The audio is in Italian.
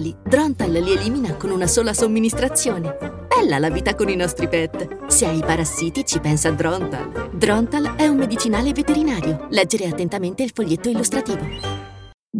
virali, Drontal li elimina con una sola somministrazione. Bella la vita con i nostri pet! Se hai parassiti ci pensa Drontal. Drontal è un medicinale veterinario. Leggere attentamente il foglietto illustrativo.